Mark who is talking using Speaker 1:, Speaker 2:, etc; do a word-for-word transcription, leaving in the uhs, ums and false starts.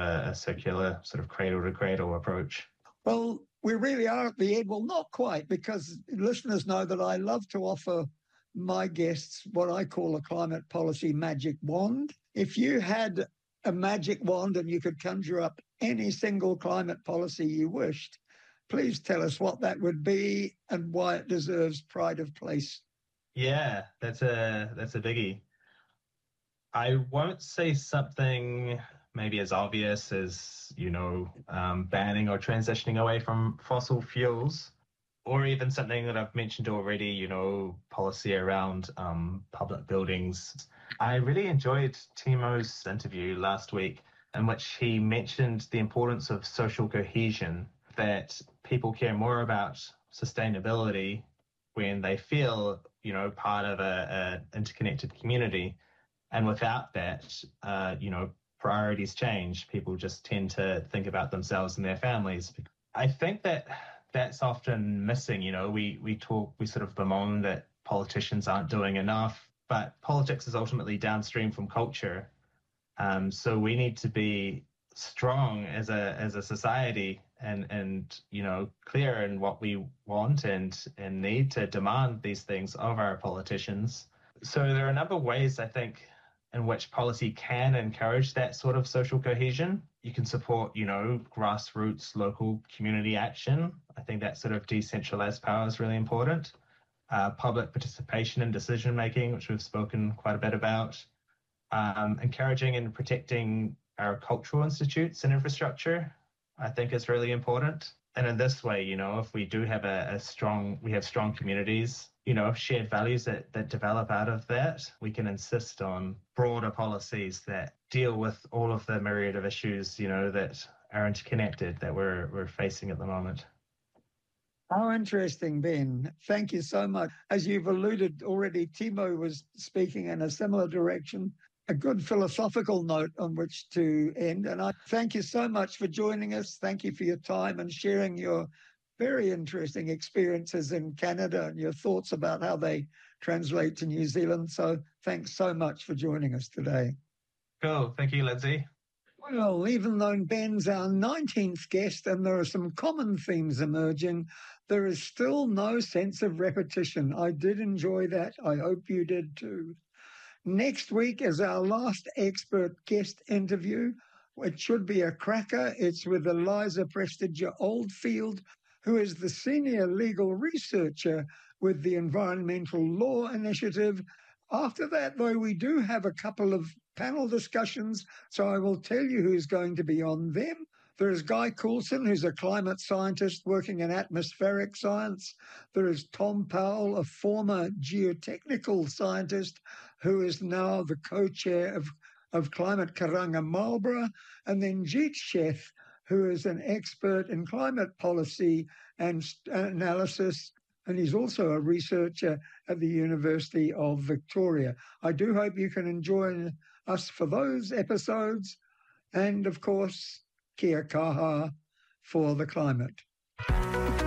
Speaker 1: a, a circular sort of cradle-to-cradle approach.
Speaker 2: Well, we really are at the end. Well, not quite, because listeners know that I love to offer my guests what I call a climate policy magic wand. If you had a magic wand and you could conjure up any single climate policy you wished, please tell us what that would be and why it deserves pride of place.
Speaker 1: Yeah, that's a that's a biggie. I won't say something maybe as obvious as, you know, um, banning or transitioning away from fossil fuels, or even something that I've mentioned already, you know, policy around um, public buildings. I really enjoyed Timo's interview last week, in which he mentioned the importance of social cohesion, that people care more about sustainability when they feel, you know, part of a, a interconnected community. And without that, uh, you know, priorities change. People just tend to think about themselves and their families. I think that that's often missing. You know, we, we talk, we sort of bemoan that politicians aren't doing enough, but politics is ultimately downstream from culture. Um, so we need to be strong as a as a society and and you know clear in what we want and and need to demand these things of our politicians. So there are a number of ways, I think, in which policy can encourage that sort of social cohesion. You can support, you know, grassroots local community action. I think that sort of decentralized power is really important. Uh, public participation in decision making, which we've spoken quite a bit about. Um, encouraging and protecting our cultural institutes and infrastructure, I think, is really important. And in this way, you know, if we do have a, a strong, we have strong communities, you know, shared values that, that develop out of that, we can insist on broader policies that deal with all of the myriad of issues, you know, that are interconnected that we're we're facing at the moment.
Speaker 2: How interesting, Ben. Thank you so much. As you've alluded already, Timo was speaking in a similar direction. A good philosophical note on which to end. And I thank you so much for joining us. Thank you for your time and sharing your very interesting experiences in Canada and your thoughts about how they translate to New Zealand. So thanks so much for joining us today.
Speaker 1: Cool. Thank you, Lindsay.
Speaker 2: Well, even though Ben's our nineteenth guest and there are some common themes emerging, there is still no sense of repetition. I did enjoy that. I hope you did too. Next week is our last expert guest interview. It should be a cracker. It's with Eliza Prestiger Oldfield, who is the senior legal researcher with the Environmental Law Initiative. After that, though, we do have a couple of panel discussions, so I will tell you who's going to be on them. There is Guy Coulson, who's a climate scientist working in atmospheric science. There is Tom Powell, a former geotechnical scientist who is now the co-chair of, of Climate Karanga Marlborough. And then Jeet Sheth, who is an expert in climate policy and analysis, and he's also a researcher at the University of Victoria. I do hope you can join us for those episodes. And, of course, kia kaha for the climate.